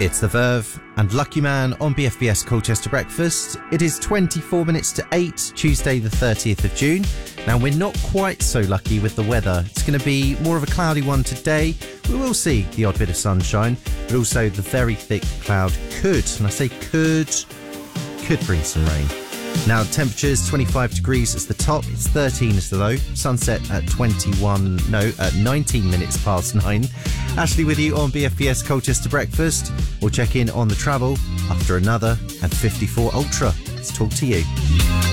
It's The Verve and Lucky Man on BFBS Colchester Breakfast. It is 24 minutes to 8, Tuesday the 30th of June. Now, we're not quite so lucky with the weather. It's going to be more of a cloudy one today. We will see the odd bit of sunshine, but also the very thick cloud could, and I say could bring some rain. Now, temperatures 25 degrees as the top, it's 13 as the low. Sunset at 19 minutes past 9. Ashley with you on BFBS Colchester Breakfast. We'll check in on the travel after another and 54 Ultra. Let's talk to you.